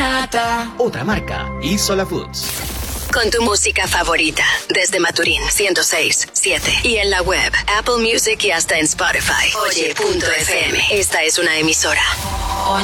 nata. Otra marca, Isola Foods. Con tu música favorita, desde Maturín 106.7 y en la web, Apple Music y hasta en Spotify. Oye.fm. Esta es una emisora